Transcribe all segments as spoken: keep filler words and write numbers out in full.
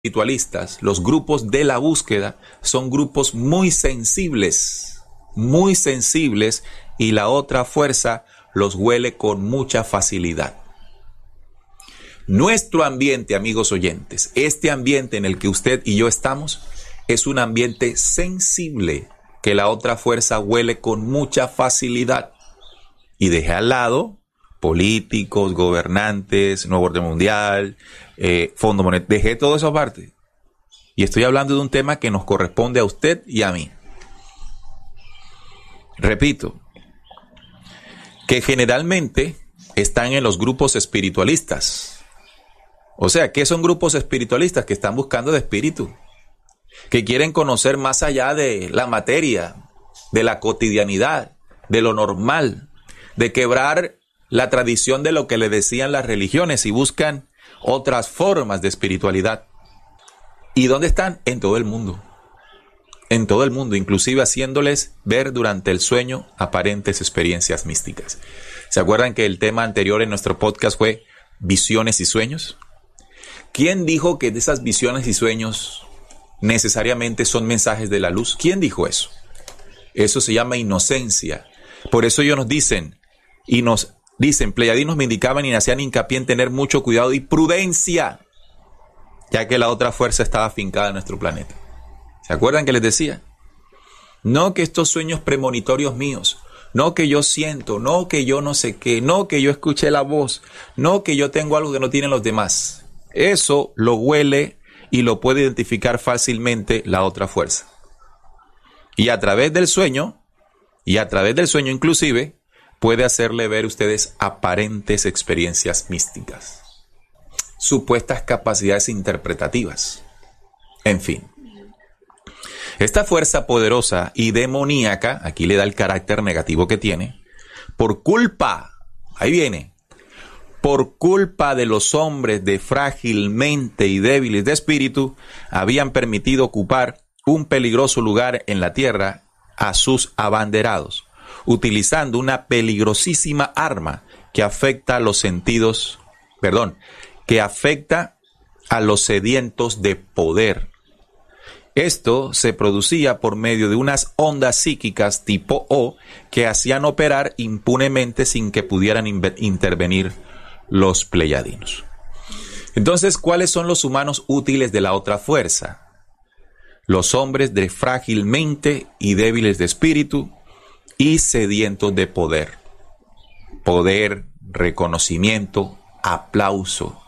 espiritualistas, los grupos de la búsqueda, son grupos muy sensibles, muy sensibles, y la otra fuerza los huele con mucha facilidad. Nuestro ambiente, amigos oyentes, este ambiente en el que usted y yo estamos, es un ambiente sensible que la otra fuerza huele con mucha facilidad. Y deje al lado políticos, gobernantes, nuevo orden mundial, eh, Fondo Monetario, dejé todo eso aparte. Y estoy hablando de un tema que nos corresponde a usted y a mí. Repito, que generalmente están en los grupos espiritualistas. O sea, ¿qué son grupos espiritualistas? Que están buscando de espíritu, que quieren conocer más allá de la materia, de la cotidianidad, de lo normal, de quebrar la tradición de lo que le decían las religiones y buscan otras formas de espiritualidad. ¿Y dónde están? En todo el mundo. En todo el mundo, inclusive haciéndoles ver durante el sueño aparentes experiencias místicas. ¿Se acuerdan que el tema anterior en nuestro podcast fue visiones y sueños? ¿Quién dijo que de esas visiones y sueños necesariamente son mensajes de la luz? ¿Quién dijo eso? Eso se llama inocencia. Por eso ellos nos dicen, y nos dicen, pleyadinos me indicaban y hacían hincapié en tener mucho cuidado y prudencia, ya que la otra fuerza estaba afincada en nuestro planeta. ¿Se acuerdan que les decía? No que estos sueños premonitorios míos, no que yo siento, no que yo no sé qué, no que yo escuché la voz, no que yo tengo algo que no tienen los demás. Eso lo huele y lo puede identificar fácilmente la otra fuerza. Y a través del sueño, y a través del sueño inclusive, puede hacerle ver ustedes aparentes experiencias místicas, supuestas capacidades interpretativas. En fin, esta fuerza poderosa y demoníaca, aquí le da el carácter negativo que tiene, por culpa, ahí viene, por culpa de los hombres de frágil mente y débiles de espíritu, habían permitido ocupar un peligroso lugar en la tierra a sus abanderados, utilizando una peligrosísima arma que afecta a los sentidos, perdón, que afecta a los sedientos de poder. Esto se producía por medio de unas ondas psíquicas tipo O que hacían operar impunemente sin que pudieran intervenir los pleyadinos. Entonces, ¿cuáles son los humanos útiles de la otra fuerza? Los hombres de frágil mente y débiles de espíritu y sedientos de poder. Poder, reconocimiento, aplauso.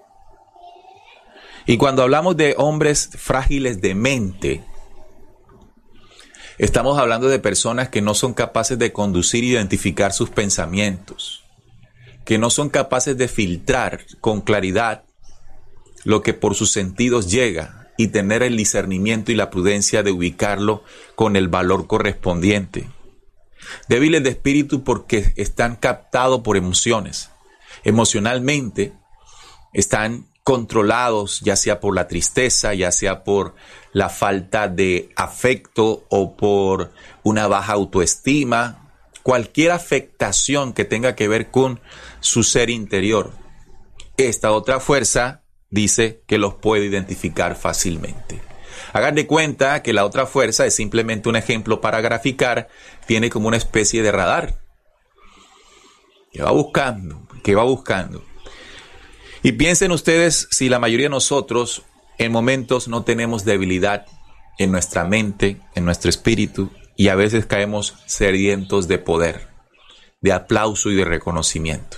Y cuando hablamos de hombres frágiles de mente, estamos hablando de personas que no son capaces de conducir e identificar sus pensamientos, que no son capaces de filtrar con claridad lo que por sus sentidos llega y tener el discernimiento y la prudencia de ubicarlo con el valor correspondiente. Débiles de espíritu porque están captados por emociones. Emocionalmente están controlados, ya sea por la tristeza, ya sea por la falta de afecto o por una baja autoestima, cualquier afectación que tenga que ver con su ser interior. Esta otra fuerza dice que los puede identificar fácilmente. Hagan de cuenta que la otra fuerza es simplemente un ejemplo para graficar, tiene como una especie de radar que va buscando, que va buscando. Y piensen ustedes si la mayoría de nosotros en momentos no tenemos debilidad en nuestra mente, en nuestro espíritu, y a veces caemos sedientos de poder, de aplauso y de reconocimiento.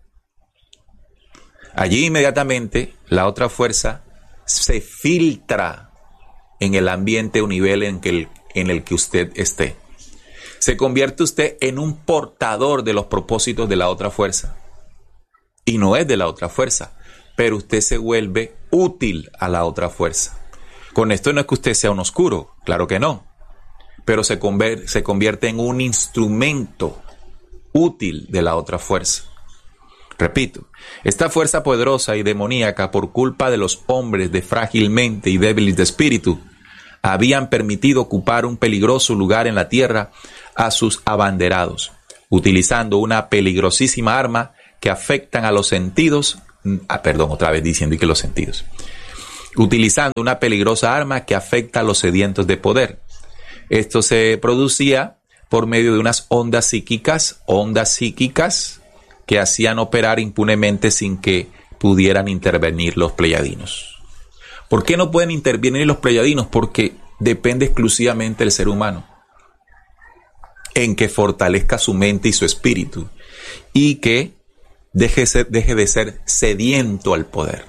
Allí inmediatamente la otra fuerza se filtra en el ambiente o nivel en, que el, en el que usted esté. Se convierte usted en un portador de los propósitos de la otra fuerza. Y no es de la otra fuerza, pero usted se vuelve útil a la otra fuerza. Con esto no es que usted sea un oscuro, claro que no, pero se convierte, se convierte en un instrumento útil de la otra fuerza. Repito, esta fuerza poderosa y demoníaca, por culpa de los hombres de frágil mente y débiles de espíritu, habían permitido ocupar un peligroso lugar en la tierra a sus abanderados, utilizando una peligrosísima arma que afectan a los sentidos, ah, perdón, otra vez diciendo y que los sentidos, utilizando una peligrosa arma que afecta a los sedientos de poder. Esto se producía por medio de unas ondas psíquicas, ondas psíquicas que hacían operar impunemente sin que pudieran intervenir los pleyadinos. ¿Por qué no pueden intervenir los pleyadinos? Porque depende exclusivamente del ser humano en que fortalezca su mente y su espíritu y que deje, ser, deje de ser sediento al poder,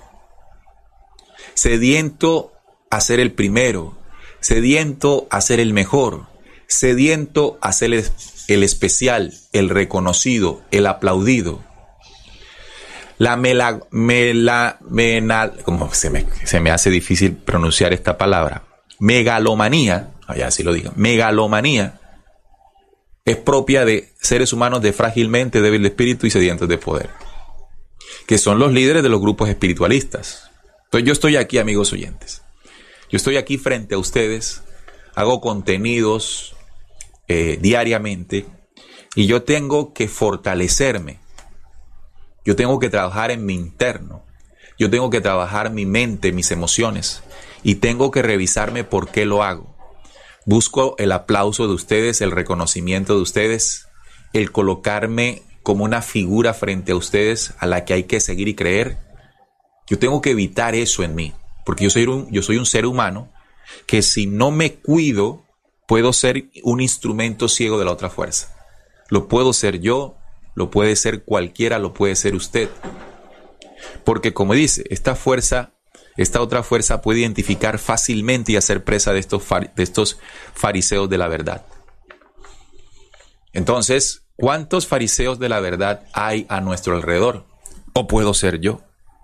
sediento a ser el primero, sediento a ser el mejor, sediento a ser el, el especial, el reconocido, el aplaudido. La mela, mela, mena, como se me, se me hace difícil pronunciar esta palabra, megalomanía, allá sí lo digo, megalomanía, es propia de seres humanos de frágilmente débil de espíritu y sedientos de poder, que son los líderes de los grupos espiritualistas. Entonces yo estoy aquí, amigos oyentes, yo estoy aquí frente a ustedes, hago contenidos eh, diariamente y yo tengo que fortalecerme. Yo tengo que trabajar en mi interno, yo tengo que trabajar mi mente, mis emociones, y tengo que revisarme por qué lo hago. Busco el aplauso de ustedes, el reconocimiento de ustedes, el colocarme como una figura frente a ustedes a la que hay que seguir y creer. Yo tengo que evitar eso en mí, porque yo soy un, yo soy un ser humano que si no me cuido, puedo ser un instrumento ciego de la otra fuerza. Lo puedo ser yo, lo puede ser cualquiera, lo puede ser usted. Porque como dice, esta fuerza, esta otra fuerza puede identificar fácilmente y hacer presa de estos, de estos fariseos de la verdad. Entonces, ¿cuántos fariseos de la verdad hay a nuestro alrededor? ¿O puedo ser yo?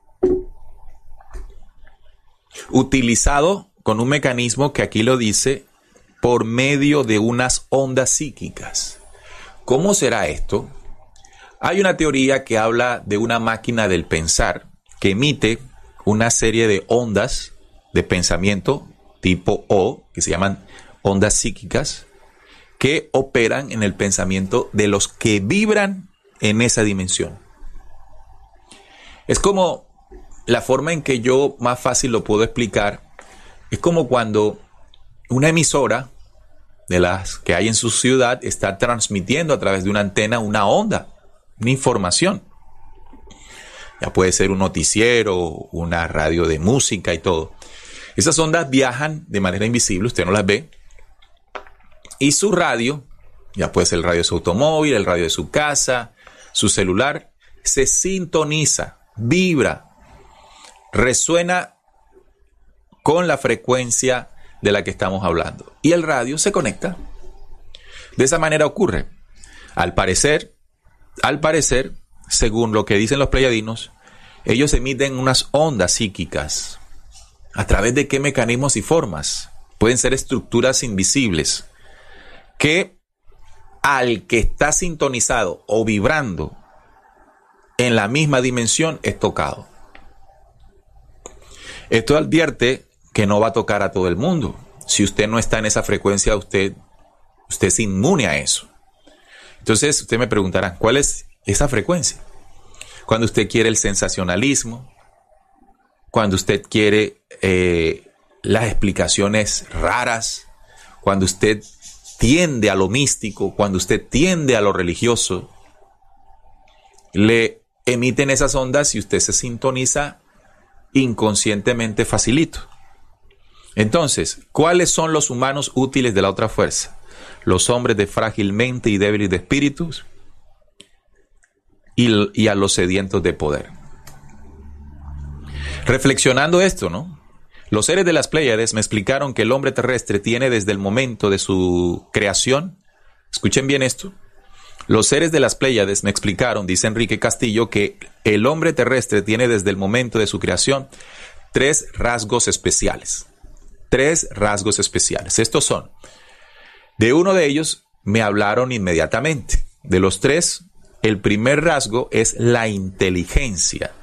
Utilizado con un mecanismo que aquí lo dice, por medio de unas ondas psíquicas. ¿Cómo será esto? Hay una teoría que habla de una máquina del pensar que emite una serie de ondas de pensamiento tipo O, que se llaman ondas psíquicas, que operan en el pensamiento de los que vibran en esa dimensión. Es como la forma en que yo más fácil lo puedo explicar, es como cuando una emisora de las que hay en su ciudad está transmitiendo a través de una antena una onda, una información. Ya puede ser un noticiero, una radio de música y todo. Esas ondas viajan de manera invisible, usted no las ve. Y su radio, ya puede ser el radio de su automóvil, el radio de su casa, su celular, se sintoniza, vibra, resuena con la frecuencia de la que estamos hablando. Y el radio se conecta. De esa manera ocurre. Al parecer, al parecer, según lo que dicen los pleyadinos, ellos emiten unas ondas psíquicas. ¿A través de qué mecanismos y formas? Pueden ser estructuras invisibles que al que está sintonizado o vibrando en la misma dimensión es tocado. Esto advierte que no va a tocar a todo el mundo. Si usted no está en esa frecuencia, usted, usted es inmune a eso. Entonces, usted me preguntará, ¿cuál es esa frecuencia? Cuando usted quiere el sensacionalismo, cuando usted quiere eh, las explicaciones raras, cuando usted tiende a lo místico, cuando usted tiende a lo religioso, le emiten esas ondas y usted se sintoniza inconscientemente facilito. Entonces, ¿cuáles son los humanos útiles de la otra fuerza? Los hombres de frágil mente y débiles de espíritus y, y a los sedientos de poder. Reflexionando esto, ¿no? Los seres de las Pléyades me explicaron que el hombre terrestre tiene desde el momento de su creación, escuchen bien esto, los seres de las Pléyades me explicaron, dice Enrique Castillo, que el hombre terrestre tiene desde el momento de su creación tres rasgos especiales. Tres rasgos especiales. Estos son, de uno de ellos me hablaron inmediatamente. De los tres, el primer rasgo es la inteligencia.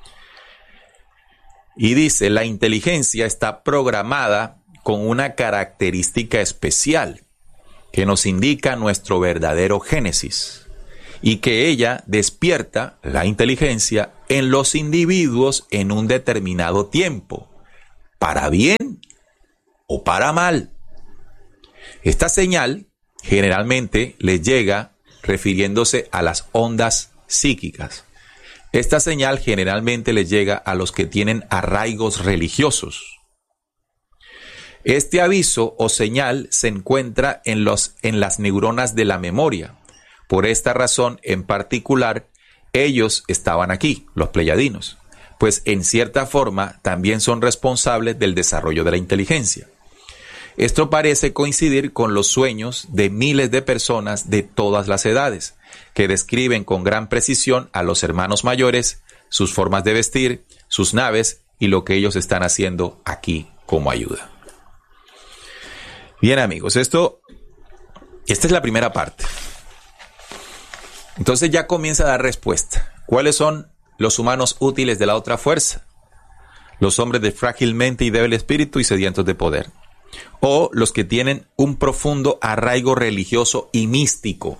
Y dice, la inteligencia está programada con una característica especial que nos indica nuestro verdadero génesis y que ella despierta la inteligencia en los individuos en un determinado tiempo, para bien o para mal. Esta señal generalmente les llega refiriéndose a las ondas psíquicas. Esta señal generalmente les llega a los que tienen arraigos religiosos. Este aviso o señal se encuentra en, los, en las neuronas de la memoria. Por esta razón, en particular, ellos estaban aquí, los pleyadinos, pues en cierta forma también son responsables del desarrollo de la inteligencia. Esto parece coincidir con los sueños de miles de personas de todas las edades, que describen con gran precisión a los hermanos mayores, sus formas de vestir, sus naves y lo que ellos están haciendo aquí como ayuda. Bien, amigos, esto, esta es la primera parte. Entonces ya comienza a dar respuesta. ¿Cuáles son los humanos útiles de la otra fuerza? Los hombres de frágil mente y débil espíritu y sedientos de poder. O los que tienen un profundo arraigo religioso y místico.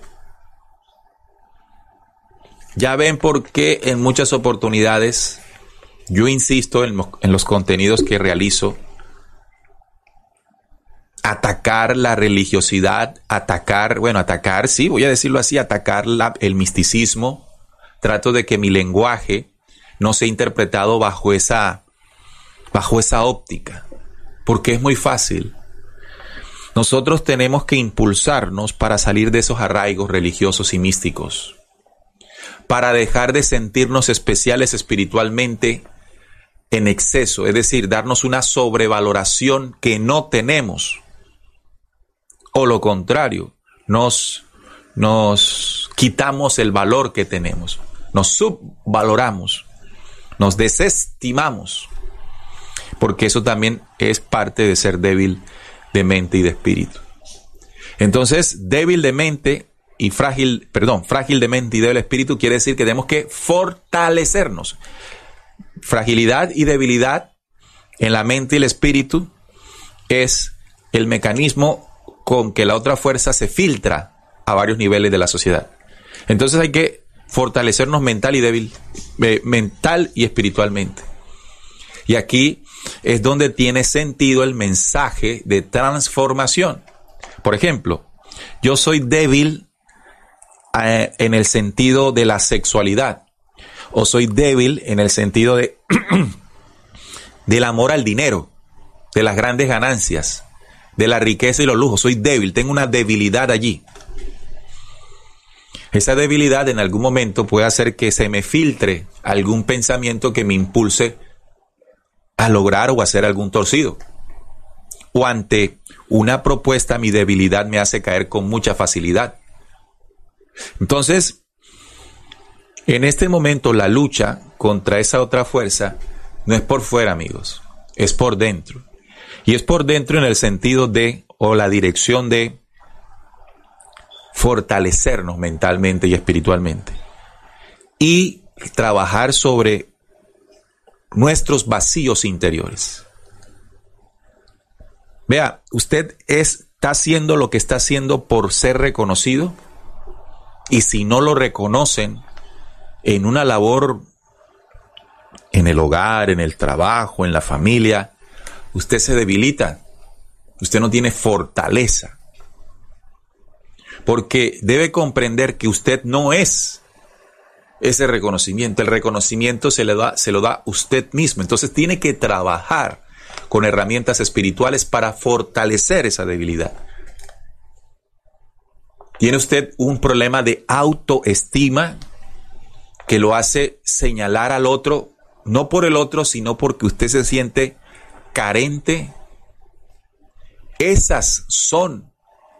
Ya ven por qué en muchas oportunidades yo insisto en, en los contenidos que realizo. Atacar la religiosidad, atacar, bueno, atacar, sí, voy a decirlo así, atacar la, el misticismo. Trato de que mi lenguaje no sea interpretado bajo esa, bajo esa óptica, porque es muy fácil. Nosotros tenemos que impulsarnos para salir de esos arraigos religiosos y místicos, para dejar de sentirnos especiales espiritualmente en exceso, es decir, darnos una sobrevaloración que no tenemos. O lo contrario, nos, nos quitamos el valor que tenemos, nos subvaloramos, nos desestimamos, porque eso también es parte de ser débil de mente y de espíritu. Entonces, débil de mente y frágil, perdón, frágil de mente y débil de espíritu quiere decir que tenemos que fortalecernos. Fragilidad y debilidad en la mente y el espíritu es el mecanismo con que la otra fuerza se filtra a varios niveles de la sociedad. Entonces hay que fortalecernos mental y débil, eh, mental y espiritualmente. Y aquí es donde tiene sentido el mensaje de transformación. Por ejemplo, yo soy débil eh, en el sentido de la sexualidad, o soy débil en el sentido de del amor al dinero, de las grandes ganancias, de la riqueza y los lujos. Soy débil, tengo una debilidad allí. Esa debilidad en algún momento puede hacer que se me filtre algún pensamiento que me impulse a lograr o hacer algún torcido. O ante una propuesta, mi debilidad me hace caer con mucha facilidad. Entonces, en este momento la lucha contra esa otra fuerza no es por fuera, amigos, es por dentro. Y es por dentro en el sentido de, o la dirección de, fortalecernos mentalmente y espiritualmente. Y trabajar sobre nuestros vacíos interiores. Vea, ¿usted está haciendo lo que está haciendo por ser reconocido? Y si no lo reconocen en una labor, en el hogar, en el trabajo, en la familia, usted se debilita, usted no tiene fortaleza, porque debe comprender que usted no es ese reconocimiento. El reconocimiento se le da, se lo da usted mismo. Entonces tiene que trabajar con herramientas espirituales para fortalecer esa debilidad. Tiene usted un problema de autoestima que lo hace señalar al otro, no por el otro, sino porque usted se siente carente. Esas son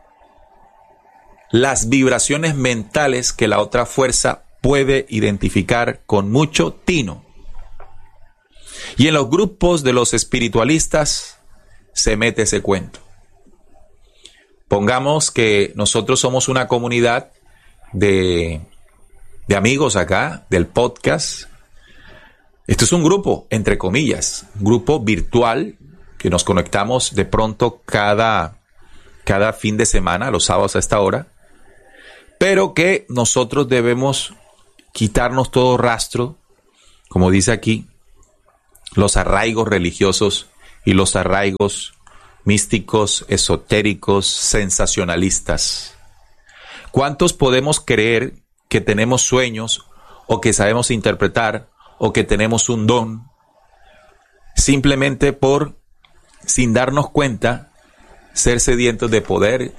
las vibraciones mentales que la otra fuerza puede identificar con mucho tino. Y en los grupos de los espiritualistas se mete ese cuento. Pongamos que nosotros somos una comunidad de, de amigos acá, del podcast. Esto es un grupo, entre comillas, un grupo virtual que nos conectamos de pronto cada, cada fin de semana, los sábados a esta hora, pero que nosotros debemos quitarnos todo rastro, como dice aquí, los arraigos religiosos y los arraigos místicos, esotéricos, sensacionalistas. ¿Cuántos podemos creer que tenemos sueños o que sabemos interpretar o que tenemos un don simplemente por, sin darnos cuenta, ser sedientos de poder?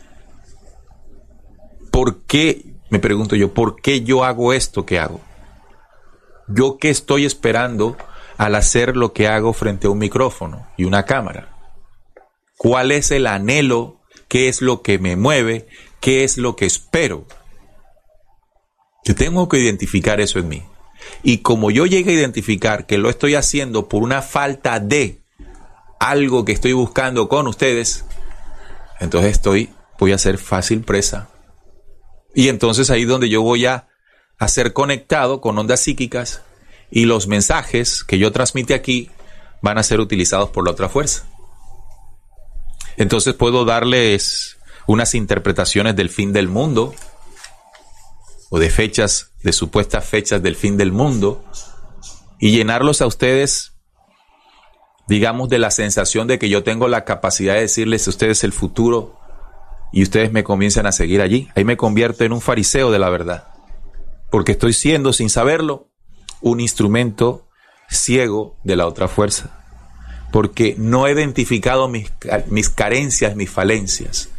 ¿Por qué, me pregunto yo, por qué yo hago esto que hago? ¿Yo qué estoy esperando al hacer lo que hago frente a un micrófono y una cámara? ¿Cuál es el anhelo? ¿Qué es lo que me mueve? ¿Qué es lo que espero? Yo tengo que identificar eso en mí. Y como yo llegue a identificar que lo estoy haciendo por una falta de algo que estoy buscando con ustedes, entonces estoy, voy a ser fácil presa. Y entonces ahí es donde yo voy a, a ser conectado con ondas psíquicas y los mensajes que yo transmite aquí van a ser utilizados por la otra fuerza. Entonces puedo darles unas interpretaciones del fin del mundo o de fechas, de supuestas fechas del fin del mundo y llenarlos a ustedes, digamos, de la sensación de que yo tengo la capacidad de decirles a ustedes el futuro y ustedes me comienzan a seguir allí. Ahí me convierto en un fariseo de la verdad, porque estoy siendo, sin saberlo, un instrumento ciego de la otra fuerza. Porque no he identificado mis, mis carencias, mis falencias.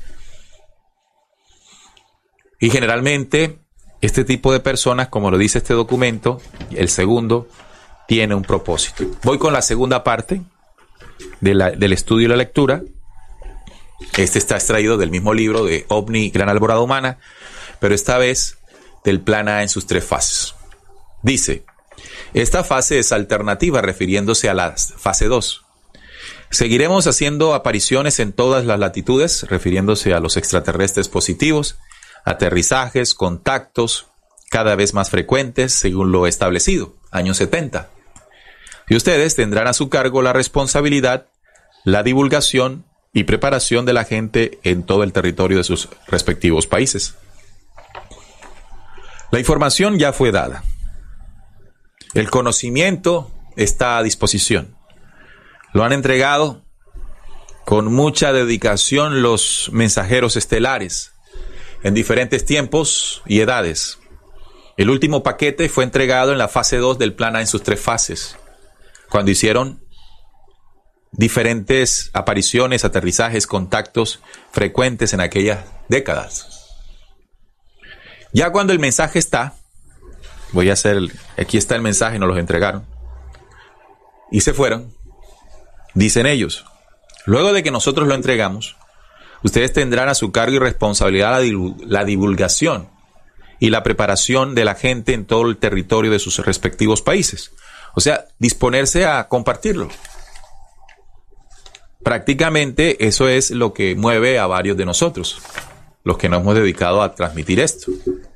Y generalmente, este tipo de personas, como lo dice este documento, el segundo, tiene un propósito. Voy con la segunda parte de la, del estudio y la lectura. Este está extraído del mismo libro de OVNI, Gran Alborada Humana, pero esta vez del plan A en sus tres fases. Dice, esta fase es alternativa refiriéndose a la fase dos. Seguiremos haciendo apariciones en todas las latitudes, refiriéndose a los extraterrestres positivos, aterrizajes, contactos, cada vez más frecuentes, según lo establecido, años setenta. Y ustedes tendrán a su cargo la responsabilidad, la divulgación y preparación de la gente en todo el territorio de sus respectivos países. La información ya fue dada. El conocimiento está a disposición. Lo han entregado con mucha dedicación los mensajeros estelares en diferentes tiempos y edades. El último paquete fue entregado en la fase dos del plan A en sus tres fases, cuando hicieron diferentes apariciones, aterrizajes, contactos frecuentes en aquellas décadas. Ya cuando el mensaje está, voy a hacer, aquí está el mensaje, nos los entregaron, y se fueron. Dicen ellos, luego de que nosotros lo entregamos, ustedes tendrán a su cargo y responsabilidad la, divul- la divulgación y la preparación de la gente en todo el territorio de sus respectivos países. O sea, disponerse a compartirlo. Prácticamente eso es lo que mueve a varios de nosotros, los que nos hemos dedicado a transmitir esto.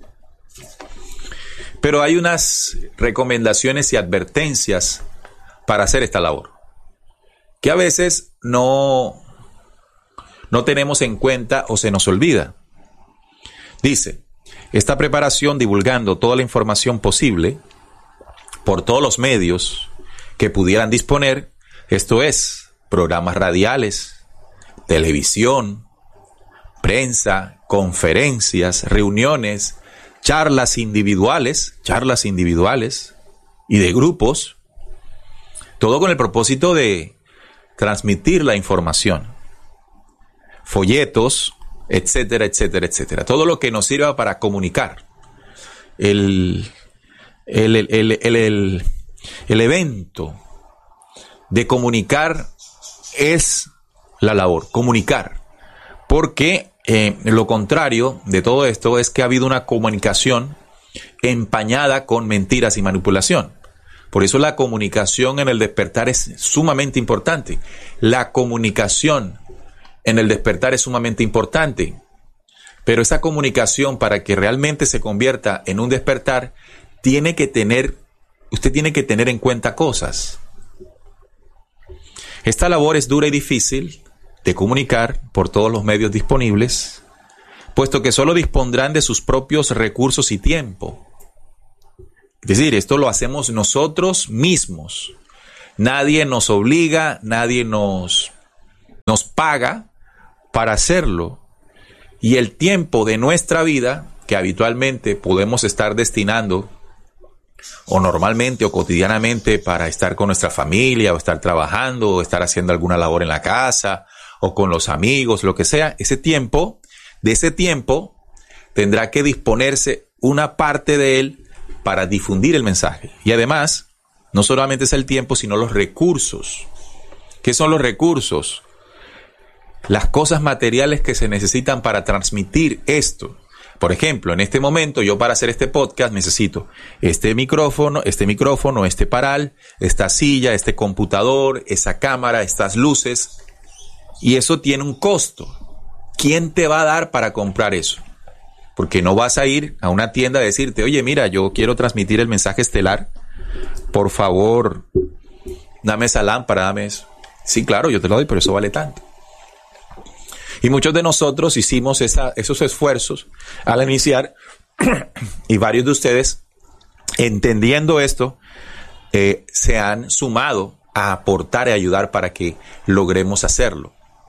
Pero hay unas recomendaciones y advertencias para hacer esta labor, que a veces no, no tenemos en cuenta o se nos olvida. Dice, esta preparación divulgando toda la información posible por todos los medios que pudieran disponer, esto es, programas radiales, televisión, prensa, conferencias, reuniones, charlas individuales, charlas individuales y de grupos, todo con el propósito de transmitir la información, folletos, etcétera, etcétera, etcétera. Todo lo que nos sirva para comunicar. El, el, el, el, el, el, el evento de comunicar es la labor, comunicar. Porque eh, lo contrario de todo esto es que ha habido una comunicación empañada con mentiras y manipulación. Por eso la comunicación en el despertar es sumamente importante. La comunicación en el despertar es sumamente importante. Pero esa comunicación, para que realmente se convierta en un despertar, tiene que tener, usted tiene que tener en cuenta cosas. Esta labor es dura y difícil de comunicar por todos los medios disponibles, puesto que solo dispondrán de sus propios recursos y tiempo. Es decir, esto lo hacemos nosotros mismos. Nadie nos obliga, nadie nos, nos paga para hacerlo. Y el tiempo de nuestra vida, que habitualmente podemos estar destinando, o normalmente o cotidianamente, para estar con nuestra familia, o estar trabajando, o estar haciendo alguna labor en la casa, o con los amigos, lo que sea, ese tiempo, de ese tiempo, tendrá que disponerse una parte de él para difundir el mensaje. Y además, no solamente es el tiempo, sino los recursos. ¿Qué son los recursos? Las cosas materiales que se necesitan para transmitir esto. Por ejemplo, en este momento, yo para hacer este podcast necesito este micrófono, este micrófono, este paral, esta silla, este computador, esa cámara, estas luces. Y eso tiene un costo. ¿Quién te va a dar para comprar eso? Porque no vas a ir a una tienda a decirte, oye, mira, yo quiero transmitir el mensaje estelar. Por favor, dame esa lámpara, dame eso. Sí, claro, yo te lo doy, pero eso vale tanto. Y muchos de nosotros hicimos esa, esos esfuerzos al iniciar y varios de ustedes, entendiendo esto, eh, se han sumado a aportar y ayudar para que logremos hacerlo.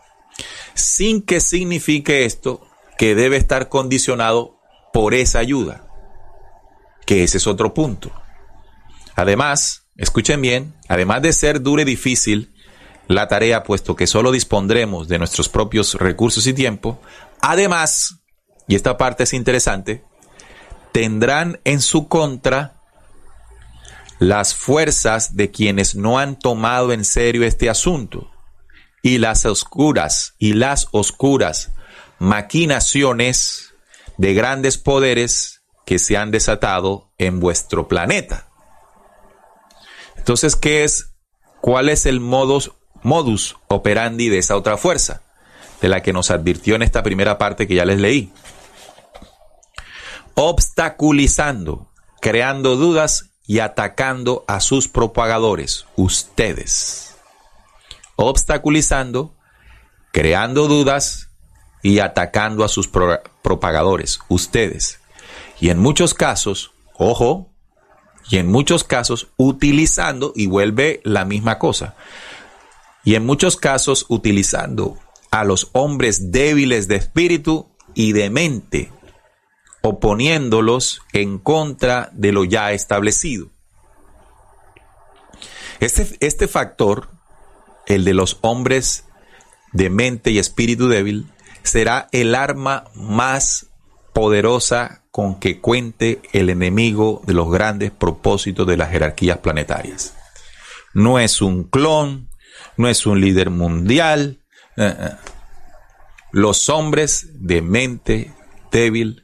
Sin que signifique esto que debe estar condicionado por esa ayuda, que ese es otro punto. Además, escuchen bien, además de ser dura y difícil la tarea, puesto que solo dispondremos de nuestros propios recursos y tiempo, además, y esta parte es interesante, tendrán en su contra las fuerzas de quienes no han tomado en serio este asunto y las oscuras y las oscuras maquinaciones de grandes poderes que se han desatado en vuestro planeta. Entonces, ¿qué es? ¿Cuál es el modus, modus operandi de esa otra fuerza? De la que nos advirtió en esta primera parte que ya les leí. Obstaculizando, creando dudas y atacando a sus propagadores, ustedes. Obstaculizando, creando dudas y atacando a sus pro- propagadores, ustedes. Y en muchos casos, ojo, y en muchos casos utilizando, y vuelve la misma cosa, y en muchos casos utilizando a los hombres débiles de espíritu y de mente, oponiéndolos en contra de lo ya establecido. Este, este factor, el de los hombres de mente y espíritu débil, será el arma más poderosa con que cuente el enemigo de los grandes propósitos de las jerarquías planetarias. No es un clon, no es un líder mundial. Uh-uh. Los hombres de mente débil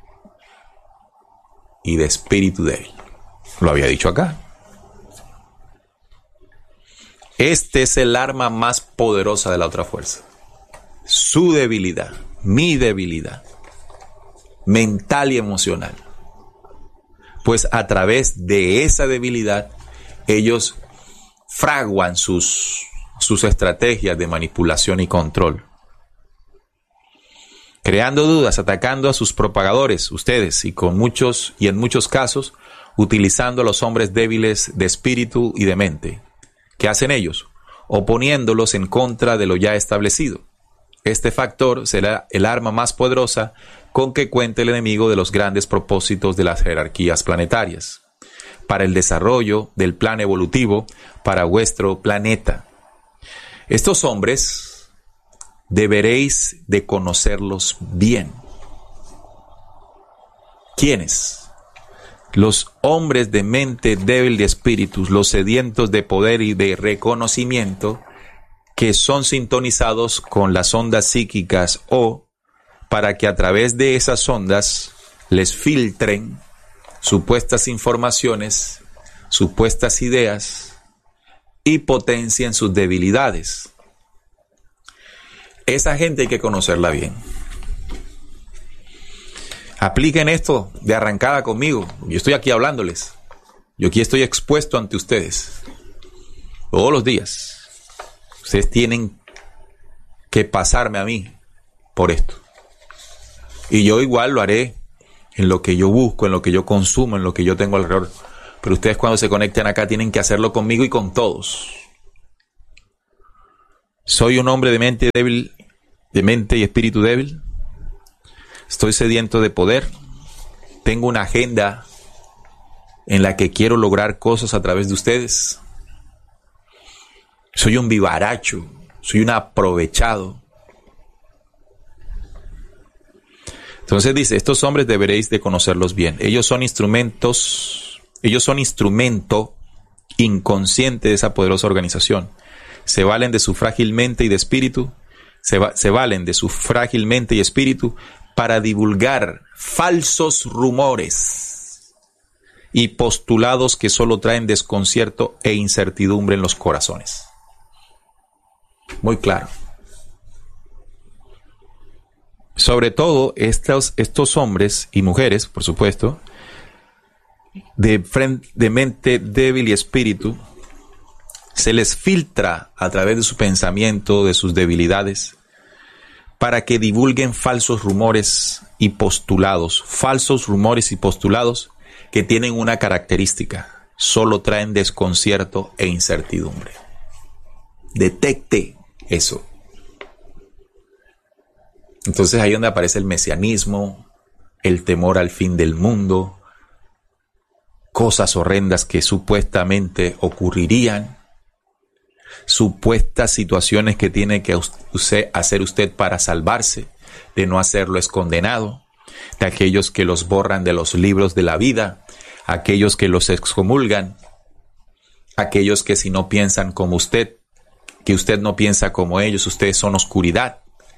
y de espíritu débil. Lo había dicho acá. Este es el arma más poderosa de la otra fuerza. Su debilidad, mi debilidad, mental y emocional. Pues a través de esa debilidad, ellos fraguan sus, sus estrategias de manipulación y control. Creando dudas, atacando a sus propagadores, ustedes, y con muchos, y en muchos casos, utilizando a los hombres débiles de espíritu y de mente. ¿Qué hacen ellos? Oponiéndolos en contra de lo ya establecido. Este factor será el arma más poderosa con que cuente el enemigo de los grandes propósitos de las jerarquías planetarias, para el desarrollo del plan evolutivo para vuestro planeta. Estos hombres deberéis de conocerlos bien. ¿Quiénes? Los hombres de mente débil de espíritus, los sedientos de poder y de reconocimiento, que son sintonizados con las ondas psíquicas o para que a través de esas ondas les filtren supuestas informaciones, supuestas ideas y potencien sus debilidades. Esa gente hay que conocerla bien. Apliquen esto de arrancada conmigo. Yo estoy aquí hablándoles. Yo aquí estoy expuesto ante ustedes. Todos los días. Ustedes tienen que pasarme a mí por esto. Y yo igual lo haré en lo que yo busco, en lo que yo consumo, en lo que yo tengo alrededor. Pero ustedes cuando se conecten acá tienen que hacerlo conmigo y con todos. Soy un hombre de mente débil, de mente y espíritu débil. Estoy sediento de poder. Tengo una agenda en la que quiero lograr cosas a través de ustedes. Soy un vivaracho, soy un aprovechado. Entonces dice, estos hombres deberéis de conocerlos bien. Ellos son instrumentos, ellos son instrumento inconsciente de esa poderosa organización. Se valen de su frágil mente y de espíritu, se, va, se valen de su frágil mente y espíritu para divulgar falsos rumores y postulados que solo traen desconcierto e incertidumbre en los corazones. Muy claro. Sobre todo estos, estos hombres y mujeres, por supuesto, de, frente, de mente débil y espíritu, se les filtra a través de su pensamiento, de sus debilidades, para que divulguen falsos rumores y postulados, falsos rumores y postulados que tienen una característica, solo traen desconcierto e incertidumbre. Detecte eso. Entonces ahí es donde aparece el mesianismo, el temor al fin del mundo, cosas horrendas que supuestamente ocurrirían, supuestas situaciones que tiene que usted hacer usted para salvarse, de no hacerlo es condenado, de aquellos que los borran de los libros de la vida, aquellos que los excomulgan, aquellos que si no piensan como usted, que usted no piensa como ellos, ustedes son oscuridad.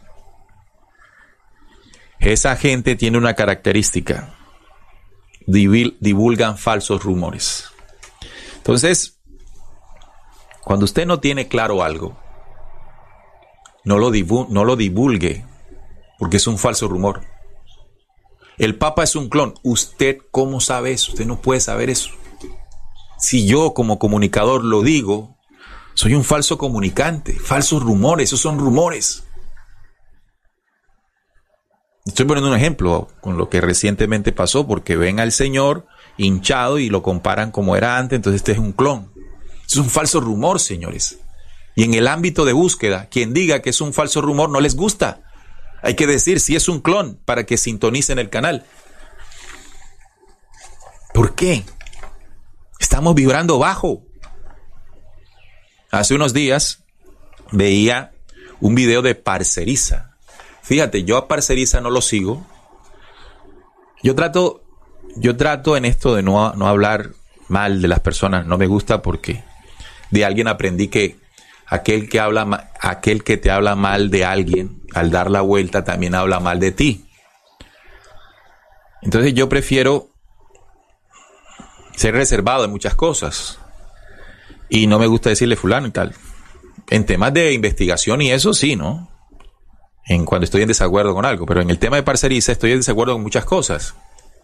Esa gente tiene una característica, divulgan falsos rumores. Entonces, cuando usted no tiene claro algo, no lo, divul- no lo divulgue, porque es un falso rumor. El Papa es un clon. ¿Usted cómo sabe eso? Usted no puede saber eso. Si yo como comunicador lo digo, soy un falso comunicante. Falsos rumores, esos son rumores. Estoy poniendo un ejemplo con lo que recientemente pasó, porque ven al Señor hinchado y lo comparan como era antes, entonces este es un clon. Es un falso rumor, señores. Y en el ámbito de búsqueda, quien diga que es un falso rumor no les gusta. Hay que decir si es un clon para que sintonicen el canal. ¿Por qué? Estamos vibrando bajo. Hace unos días veía un video de Parceriza. Fíjate, yo a Parceriza no lo sigo. Yo trato, yo trato en esto de no, no hablar mal de las personas. No me gusta porque de alguien aprendí que aquel que habla, aquel que te habla mal de alguien, al dar la vuelta también habla mal de ti. Entonces yo prefiero ser reservado en muchas cosas. Y no me gusta decirle fulano y tal. En temas de investigación y eso sí, ¿no? En cuando estoy en desacuerdo con algo. Pero en el tema de Parceriza estoy en desacuerdo con muchas cosas.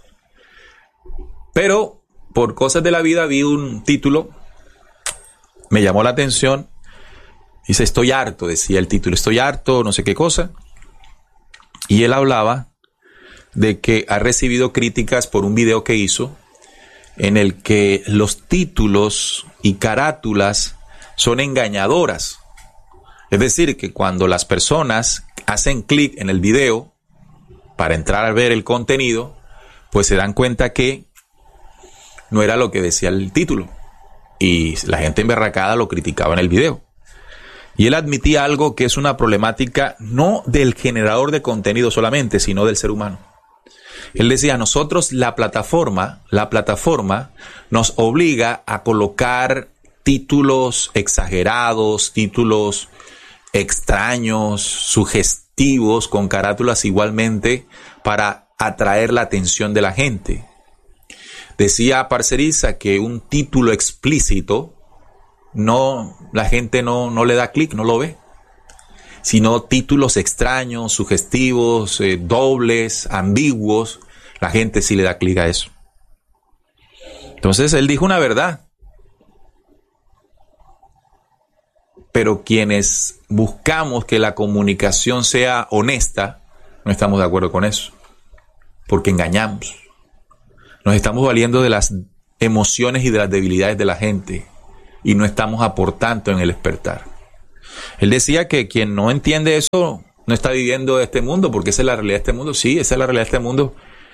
Pero por cosas de la vida vi un título, me llamó la atención. Dice, estoy harto, decía el título. Estoy harto, no sé qué cosa. Y él hablaba de que ha recibido críticas por un video que hizo en el que los títulos y carátulas son engañadoras. Es decir, que cuando las personas hacen clic en el video para entrar a ver el contenido, pues se dan cuenta que no era lo que decía el título. Y la gente emberracada lo criticaba en el video. Y él admitía algo que es una problemática no del generador de contenido solamente, sino del ser humano. Él decía, nosotros la plataforma, la plataforma nos obliga a colocar títulos exagerados, títulos extraños, sugestivos, con carátulas igualmente para atraer la atención de la gente. Decía Parceriza que un título explícito, no, la gente no, no le da clic, no lo ve. Sino títulos extraños, sugestivos, eh, dobles, ambiguos, la gente sí le da clic a eso. Entonces él dijo una verdad. Pero quienes buscamos que la comunicación sea honesta, no estamos de acuerdo con eso. Porque engañamos. Nos estamos valiendo de las emociones y de las debilidades de la gente y no estamos aportando en el despertar. Él decía que quien no entiende eso no está viviendo este mundo, porque esa es la realidad de este mundo. Sí, esa es la realidad de este mundo.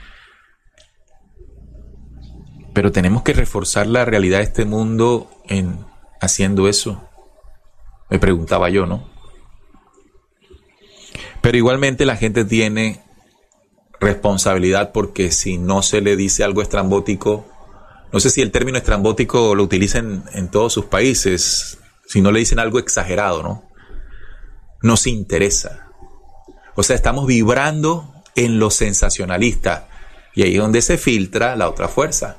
Pero tenemos que reforzar la realidad de este mundo en haciendo eso. Me preguntaba yo, ¿no? Pero igualmente la gente tiene responsabilidad, porque si no se le dice algo estrambótico, no sé si el término estrambótico lo utilizan en todos sus países, si no le dicen algo exagerado, ¿no? Nos interesa. O sea, estamos vibrando en lo sensacionalista y ahí es donde se filtra la otra fuerza.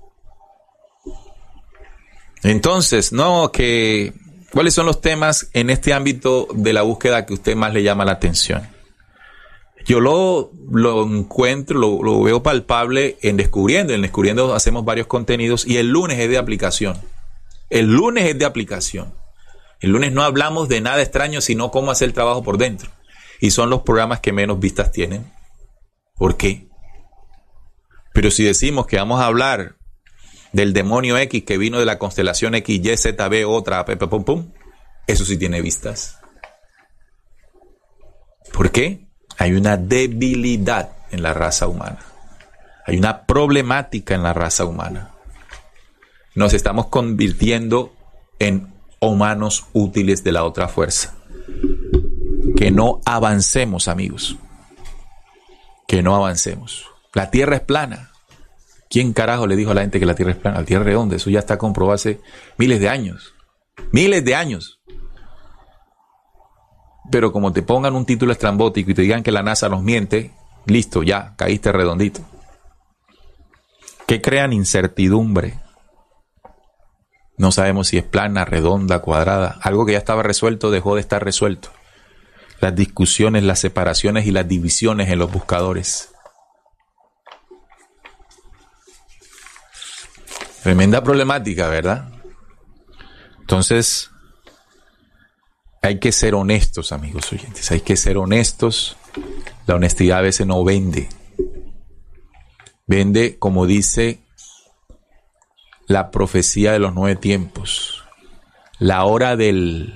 Entonces, no, que ¿cuáles son los temas en este ámbito de la búsqueda que a usted más le llama la atención? Yo lo, lo encuentro, lo, lo veo palpable en Descubriendo. En Descubriendo hacemos varios contenidos y el lunes es de aplicación. El lunes es de aplicación. El lunes no hablamos de nada extraño, sino cómo hacer el trabajo por dentro. Y son los programas que menos vistas tienen. ¿Por qué? Pero si decimos que vamos a hablar del demonio X que vino de la constelación X, Y, Z, B, otra, pum, pum, pum, eso sí tiene vistas. ¿Por qué? Hay una debilidad en la raza humana. Hay una problemática en la raza humana. Nos estamos convirtiendo en humanos útiles de la otra fuerza. Que no avancemos, amigos. Que no avancemos. La Tierra es plana. ¿Quién carajo le dijo a la gente que la Tierra es plana? La Tierra es redonda. Eso ya está comprobado hace miles de años. Miles de años. Pero como te pongan un título estrambótico y te digan que la NASA nos miente, listo, ya, caíste redondito. Que crean incertidumbre. No sabemos si es plana, redonda, cuadrada. Algo que ya estaba resuelto dejó de estar resuelto. Las discusiones, las separaciones y las divisiones en los buscadores. Tremenda problemática, ¿verdad? Entonces, hay que ser honestos, amigos oyentes. Hay que ser honestos. La honestidad a veces no vende. Vende, como dice la profecía de los nueve tiempos. La hora del,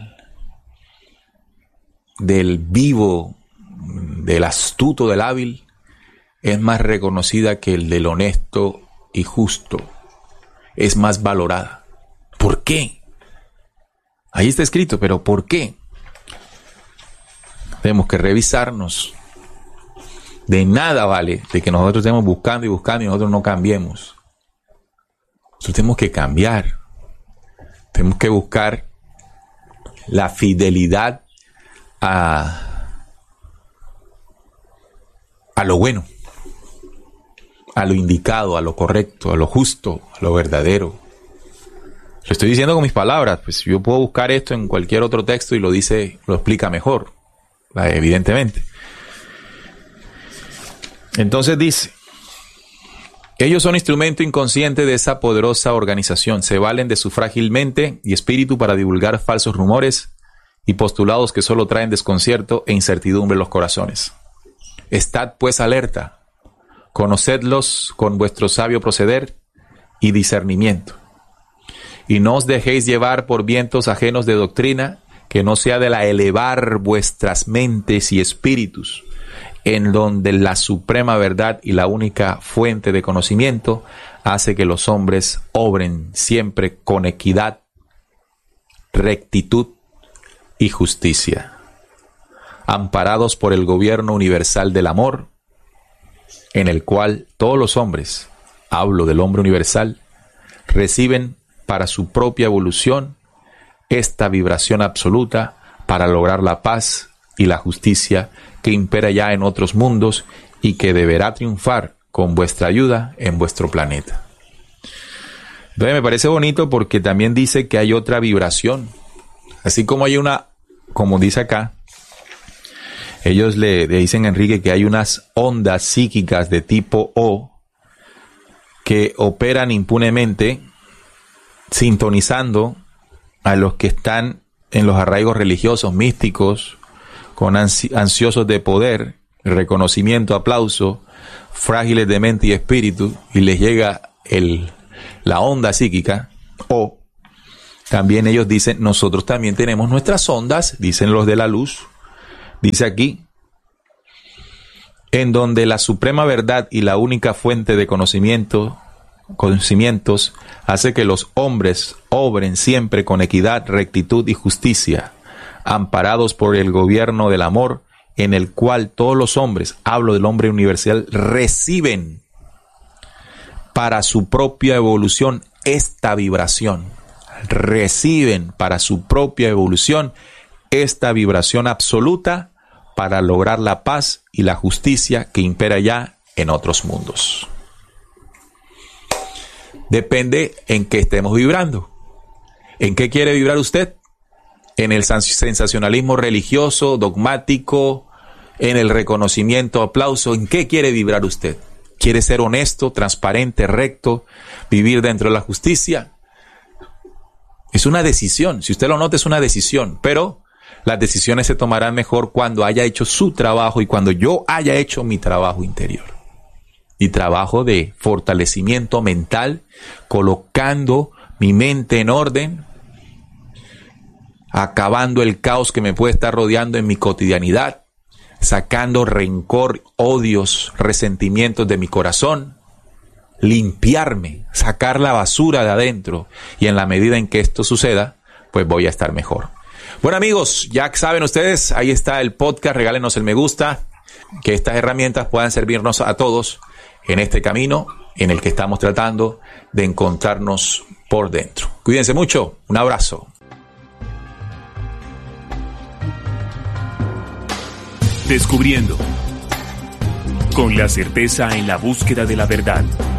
del vivo, del astuto, del hábil, es más reconocida que el del honesto y justo. Es más valorada. ¿Por qué? Ahí está escrito, pero ¿por qué? Tenemos que revisarnos. De nada vale de que nosotros estemos buscando y buscando y nosotros no cambiemos. Nosotros tenemos que cambiar. Tenemos que buscar la fidelidad a, a lo bueno, a lo indicado, a lo correcto, a lo justo, a lo verdadero. Lo estoy diciendo con mis palabras, pues yo puedo buscar esto en cualquier otro texto y lo dice, lo explica mejor, evidentemente. Entonces dice, ellos son instrumento inconsciente de esa poderosa organización, se valen de su frágil mente y espíritu para divulgar falsos rumores y postulados que solo traen desconcierto e incertidumbre en los corazones. Estad pues alerta, conocedlos con vuestro sabio proceder y discernimiento. Y no os dejéis llevar por vientos ajenos de doctrina, que no sea de la elevar vuestras mentes y espíritus, en donde la suprema verdad y la única fuente de conocimiento hace que los hombres obren siempre con equidad, rectitud y justicia, amparados por el gobierno universal del amor, en el cual todos los hombres, hablo del hombre universal, reciben para su propia evolución esta vibración absoluta para lograr la paz y la justicia que impera ya en otros mundos y que deberá triunfar con vuestra ayuda en vuestro planeta. Entonces me parece bonito porque también dice que hay otra vibración. Así como hay una, como dice acá, ellos le, le dicen a Enrique que hay unas ondas psíquicas de tipo O que operan impunemente sintonizando a los que están en los arraigos religiosos, místicos, con ansi- ansiosos de poder, reconocimiento, aplauso, frágiles de mente y espíritu, y les llega el, la onda psíquica, o también ellos dicen, nosotros también tenemos nuestras ondas, dicen los de la luz, dice aquí, en donde la suprema verdad y la única fuente de conocimiento, conocimientos hace que los hombres obren siempre con equidad, rectitud y justicia, amparados por el gobierno del amor, en el cual todos los hombres, hablo del hombre universal, reciben para su propia evolución esta vibración. Reciben para su propia evolución esta vibración absoluta para lograr la paz y la justicia que impera ya en otros mundos. Depende en qué estemos vibrando. ¿En qué quiere vibrar usted? ¿En el sensacionalismo religioso, dogmático, en el reconocimiento, aplauso? ¿En qué quiere vibrar usted? ¿Quiere ser honesto, transparente, recto, vivir dentro de la justicia? Es una decisión. Si usted lo nota, es una decisión. Pero las decisiones se tomarán mejor cuando haya hecho su trabajo y cuando yo haya hecho mi trabajo interior. Mi trabajo de fortalecimiento mental, colocando mi mente en orden, acabando el caos que me puede estar rodeando en mi cotidianidad, sacando rencor, odios, resentimientos de mi corazón, limpiarme, sacar la basura de adentro, y en la medida en que esto suceda, pues voy a estar mejor. Bueno, amigos, ya saben ustedes, ahí está el podcast, regálenos el me gusta, que estas herramientas puedan servirnos a todos en este camino en el que estamos tratando de encontrarnos por dentro. Cuídense mucho, un abrazo. Descubriendo, con la certeza en la búsqueda de la verdad.